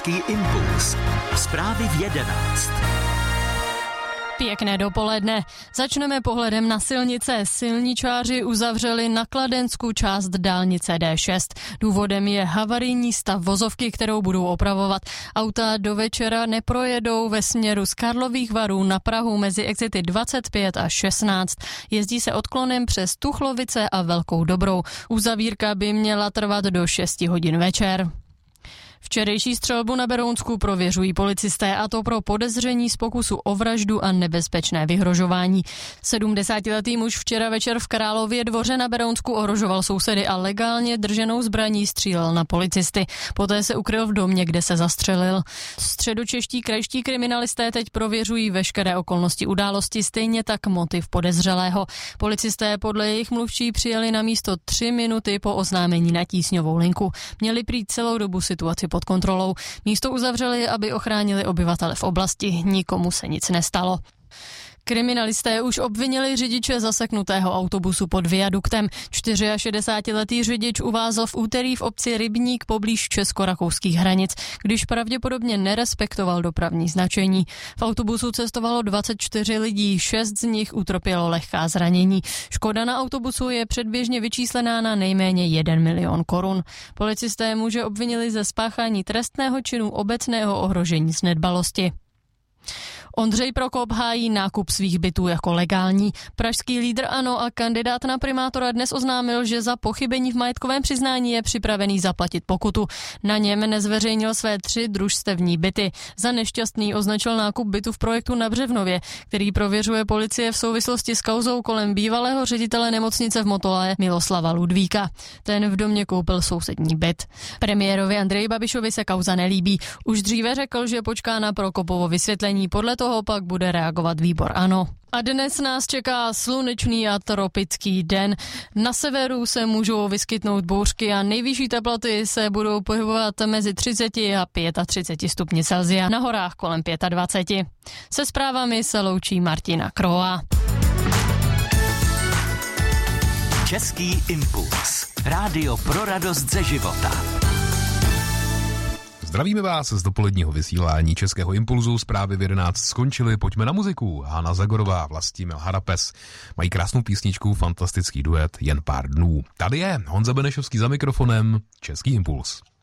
Český impuls. Zprávy v 11. Pěkné dopoledne. Začneme pohledem na silnice. Silničáři uzavřeli na Kladensku část dálnice D6. Důvodem je havarijní stav vozovky, kterou budou opravovat. Auta do večera neprojedou ve směru z Karlových Varů na Prahu mezi exity 25 a 16. Jezdí se odklonem přes Tuchlovice a Velkou Dobrou. Uzavírka by měla trvat do 6 hodin večer. Včerejší střelbu na Berounsku prověřují policisté, a to pro podezření z pokusu o vraždu a nebezpečné vyhrožování. 70letý muž včera večer v Králově Dvoře na Berounsku ohrožoval sousedy a legálně drženou zbraní střílel na policisty. Poté se ukryl v domě, kde se zastřelil. Středočeští krajští kriminalisté teď prověřují veškeré okolnosti události, stejně tak motiv podezřelého. Policisté podle jejich mluvčí přijeli na místo 3 minuty po oznámení na tísňovou linku. Měli prý celou dobu situaci pod kontrolou. Místo uzavřeli, aby ochránili obyvatele v oblasti. Nikomu se nic nestalo. Kriminalisté už obvinili řidiče zaseknutého autobusu pod viaduktem. 64letý řidič uvázl v úterý v obci Rybník poblíž česko-rakouských hranic, když pravděpodobně nerespektoval dopravní značení. V autobusu cestovalo 24 lidí, 6 z nich utrpělo lehká zranění. Škoda na autobusu je předběžně vyčíslená na nejméně 1 milion korun. Policisté muže obvinili ze spáchání trestného činu obecného ohrožení z nedbalosti. Ondřej Prokop hájí nákup svých bytů jako legální. Pražský lídr ANO a kandidát na primátora dnes oznámil, že za pochybení v majetkovém přiznání je připravený zaplatit pokutu. Na něm nezveřejnil své 3 družstevní byty. Za nešťastný označil nákup bytu v projektu na Břevnově, který prověřuje policie v souvislosti s kauzou kolem bývalého ředitele nemocnice v Motole Miloslava Ludvíka. Ten v domě koupil sousední byt. Premiérovi Andreji Babišovi se kauza nelíbí. Už dříve řekl, že počká na Prokopovo vysvětlení. Podle toho pak bude reagovat výbor ANO. A dnes nás čeká slunečný a tropický den. Na severu se můžou vyskytnout bouřky a nejvyšší teploty se budou pohybovat mezi 30 a 35 stupni Celsia. Na horách kolem 25. Se zprávami se loučí Martina Kroa. Český impuls. Rádio pro radost ze života. Zdravíme vás z dopoledního vysílání Českého impulzu. Zprávy v 11 skončily, pojďme na muziku. Hana Zagorová, Vlastimil Harapes mají krásnou písničku, fantastický duet Jen pár dnů. Tady je Honza Benešovský za mikrofonem, Český impuls.